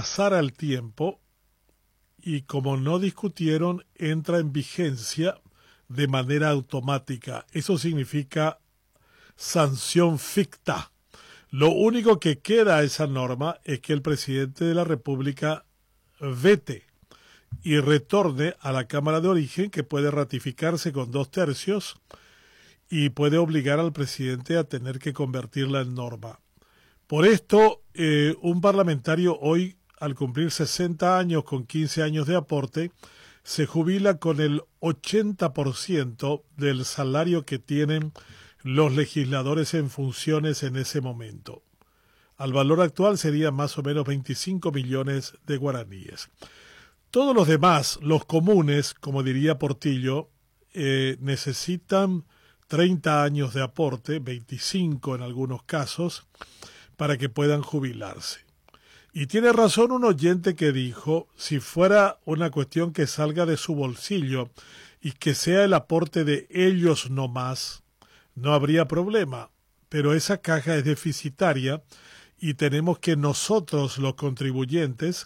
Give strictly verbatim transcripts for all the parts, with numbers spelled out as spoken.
pasara el tiempo y como no discutieron, entra en vigencia de manera automática. Eso significa sanción ficta. Lo único que queda a esa norma es que el presidente de la República vete y retorne a la Cámara de Origen, que puede ratificarse con dos tercios y puede obligar al presidente a tener que convertirla en norma. Por esto, eh, un parlamentario hoy, al cumplir sesenta años con quince años de aporte, se jubila con el ochenta por ciento del salario que tienen los legisladores en funciones en ese momento. Al valor actual sería más o menos veinticinco millones de guaraníes. Todos los demás, los comunes, como diría Portillo, eh, necesitan treinta años de aporte, veinticinco en algunos casos, para que puedan jubilarse. Y tiene razón un oyente que dijo, si fuera una cuestión que salga de su bolsillo y que sea el aporte de ellos no más, no habría problema, pero esa caja es deficitaria y tenemos que nosotros, los contribuyentes,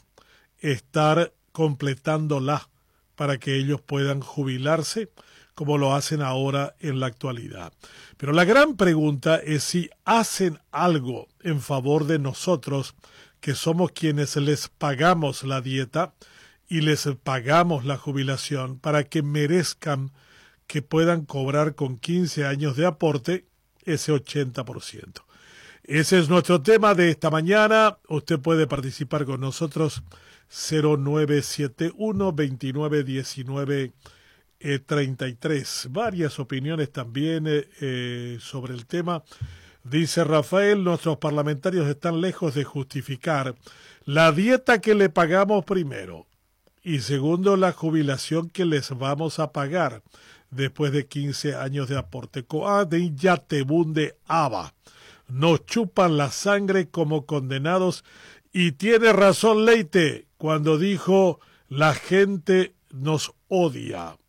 estar completándola para que ellos puedan jubilarse como lo hacen ahora en la actualidad. Pero la gran pregunta es si hacen algo en favor de nosotros, que somos quienes les pagamos la dieta y les pagamos la jubilación para que merezcan que puedan cobrar con quince años de aporte ese ochenta por ciento. Ese es nuestro tema de esta mañana. Usted puede participar con nosotros cero nueve siete uno, veintinueve diecinueve treinta y tres. Varias opiniones también eh, sobre el tema. Dice Rafael, nuestros parlamentarios están lejos de justificar la dieta que le pagamos primero y segundo la jubilación que les vamos a pagar después de quince años de aporte. Coa de Yatebunde Aba. Nos chupan la sangre como condenados y tiene razón Leite cuando dijo la gente nos odia.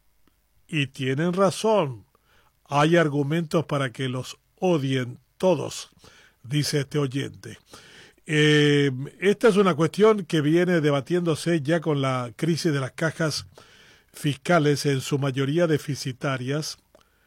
Y tienen razón. Hay argumentos para que los odien todos, dice este oyente. Eh, esta es una cuestión que viene debatiéndose ya con la crisis de las cajas fiscales, en su mayoría deficitarias,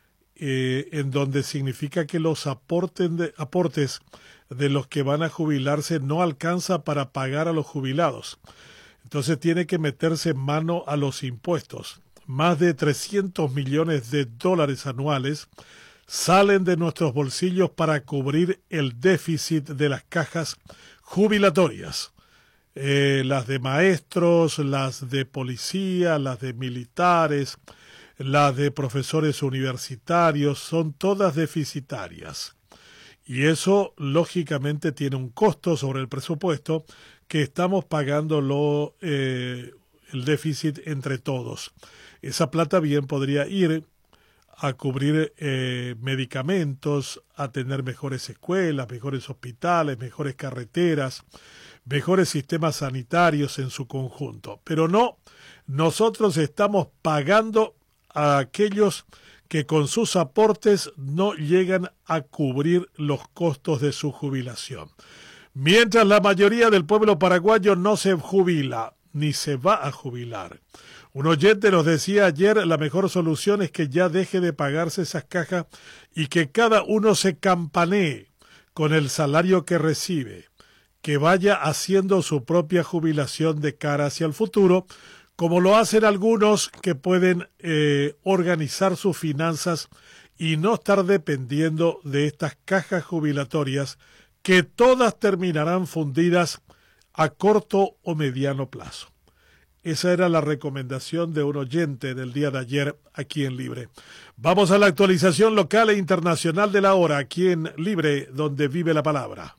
eh, en donde significa que los aportes de, aportes de los que van a jubilarse no alcanza para pagar a los jubilados. Entonces tiene que meterse mano a los impuestos. Más de trescientos millones de dólares anuales salen de nuestros bolsillos para cubrir el déficit de las cajas jubilatorias. Eh, las de maestros, las de policía, las de militares, las de profesores universitarios, son todas deficitarias. Y eso, lógicamente, tiene un costo sobre el presupuesto que estamos pagando lo, eh, el déficit entre todos. Esa plata bien podría ir a cubrir eh, medicamentos, a tener mejores escuelas, mejores hospitales, mejores carreteras, mejores sistemas sanitarios en su conjunto. Pero no, nosotros estamos pagando a aquellos que con sus aportes no llegan a cubrir los costos de su jubilación. Mientras la mayoría del pueblo paraguayo no se jubila, ni se va a jubilar. Un oyente nos decía ayer, la mejor solución es que ya deje de pagarse esas cajas y que cada uno se campanee con el salario que recibe, que vaya haciendo su propia jubilación de cara hacia el futuro, como lo hacen algunos que pueden eh, organizar sus finanzas y no estar dependiendo de estas cajas jubilatorias que todas terminarán fundidas a corto o mediano plazo. Esa era la recomendación de un oyente del día de ayer aquí en Libre. Vamos a la actualización local e internacional de la hora aquí en Libre, donde vive la palabra.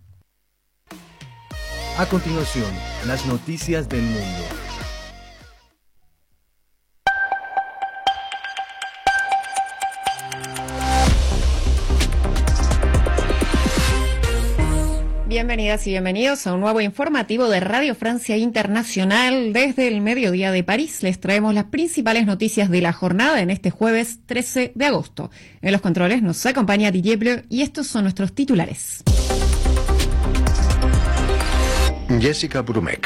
A continuación, las noticias del mundo. Bienvenidas y bienvenidos a un nuevo informativo de Radio Francia Internacional. Desde el mediodía de París les traemos las principales noticias de la jornada en este jueves trece de agosto. En los controles nos acompaña Didier Bleu y estos son nuestros titulares. Jessica Brumek.